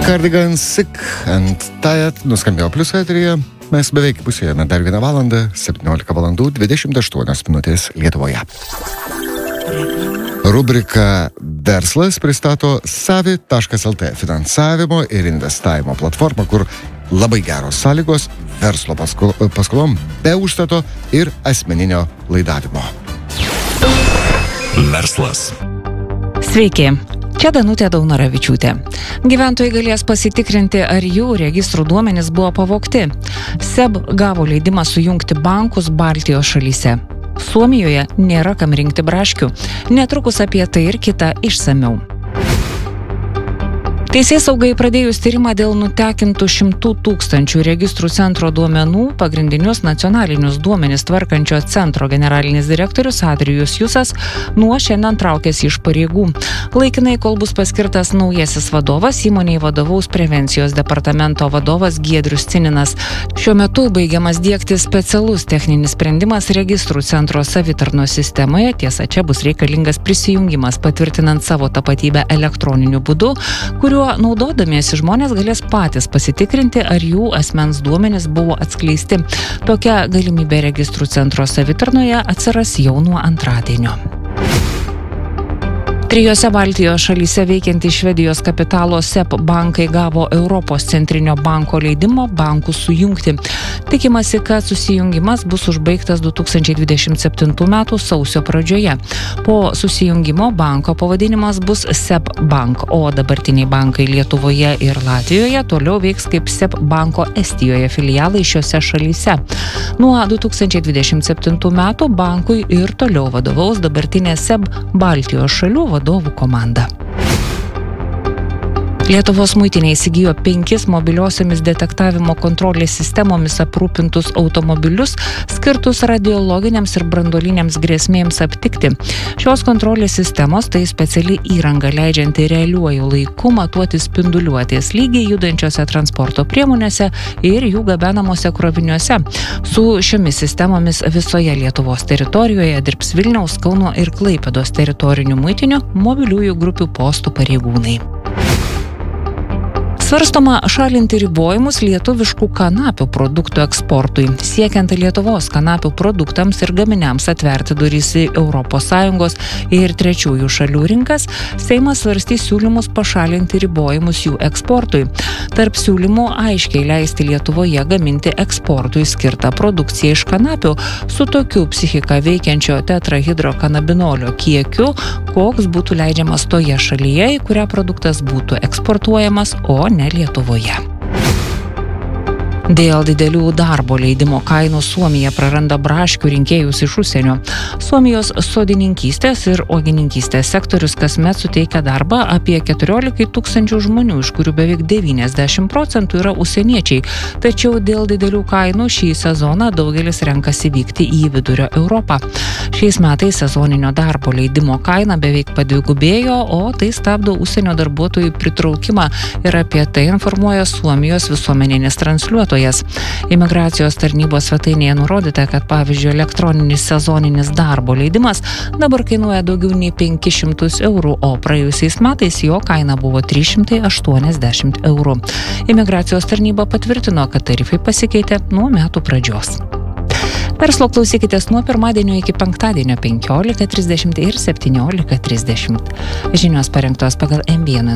Cardigan Sick and Tired nuskambėjo Plius eteryje. Mes beveik pusėjame dar 1 valandą, 17 valandų 28 minutės Lietuvoje. Rubrika Verslas pristato Savi.lt finansavimo ir investavimo platformą, kur labai geros sąlygos verslo paskolom be užstato ir asmeninio laidavimo. Verslas. Sveiki. Čia Danutė Daunoravičiūtė. Gyventojai galės pasitikrinti, ar jų registrų duomenys buvo pavogti. SEB gavo leidimą sujungti bankus Baltijos šalyse. Suomijoje nėra kam rinkti braškių. Netrukus apie tai ir kita išsamiau. Teisėsaugai pradėjus tyrimą dėl nutekintų 100 000 registrų centro duomenų, pagrindinius nacionalinius duomenis tvarkančio centro generalinis direktorius Adrijus Jusas nuo šiandien traukėsi iš pareigų. Laikinai, kol bus paskirtas naujasis vadovas, įmonei vadovaus prevencijos departamento vadovas Giedrius Cininas. Šiuo metu baigiamas diegti specialus techninis sprendimas registrų centro savitarnos sistemoje. Tiesa, čia bus reikalingas prisijungimas patvirtinant savo tapatybę elektroniniu būdu, kuriuo naudodamiesi žmonės galės patys pasitikrinti, ar jų asmens duomenys buvo atskleisti. Tokia galimybė registrų centro savitarnoje atsiras jau nuo antradienio. 3 Baltijos šalyse veikiantys Švedijos kapitalo SEB bankai gavo Europos centrinio banko leidimą bankų sujungti. Tikimasi, kad susijungimas bus užbaigtas 2027 metų sausio pradžioje. Po susijungimo banko pavadinimas bus SEB Bank, o dabartiniai bankai Lietuvoje ir Latvijoje toliau veiks kaip SEB banko Estijoje filialai šiose šalyse. Nuo 2027 metų bankui ir toliau vadovaus dabartinė SEB Baltijos šalių vadovų komanda. Lietuvos muitinė įsigijo 5 mobiliosiomis detektavimo kontrolės sistemomis aprūpintus automobilius, skirtus radiologiniams ir branduoliniams grėsmėms aptikti. Šios kontrolės sistemos tai speciali įranga leidžianti realiuoju laiku matuoti spinduliuotės lygį judančiose transporto priemonėse ir jų gabenamuose kroviniuose. Su šiomis sistemomis visoje Lietuvos teritorijoje dirbs Vilniaus, Kauno ir Klaipėdos teritorinių muitinių mobiliųjų grupių postų pareigūnai. Svarstoma šalinti ribojimus lietuviškų kanapių produktų eksportui. Siekiant Lietuvos kanapių produktams ir gaminiams atverti duris į ES ir trečiųjų šalių rinkas, Seimas svarstys siūlymus pašalinti ribojimus jų eksportui. Tarp siūlymų aiškiai leisti Lietuvoje gaminti eksportui skirtą produkciją iš kanapių su tokiu psichiką veikiančio tetrahidrokanabinolio kiekiu, koks būtų leidžiamas toje šalyje, į kurią produktas būtų eksportuojamas, o ne Lietuvoje. Dėl didelių darbo leidimo kainų Suomija praranda braškių rinkėjus iš užsienio. Suomijos sodininkystės ir uogininkystės sektorius kasmet suteikia darbą apie 14 000 žmonių, iš kurių beveik 90% yra užsieniečiai. Tačiau dėl didelių kainų šį sezoną daugelis renkasi vykti į vidurio Europą. Šiais metais sezoninio darbo leidimo kaina beveik padvigubėjo, o tai stabdo užsienio darbuotojų pritraukimą ir apie tai informuoja Suomijos visuomeninis transliuotojas. Imigracijos tarnybos svetainėje nurodyta, kad pavyzdžiui elektroninis sezoninis darbo leidimas dabar kainuoja daugiau nei 500 eurų, o praėjusiais metais jo kaina buvo 380 eurų. Imigracijos tarnyba patvirtino, kad tarifai pasikeitė nuo metų pradžios. Verslo klausykitės nuo pirmadienio iki penktadienio 15:30 ir 17:30. Žinios parengtos pagal M1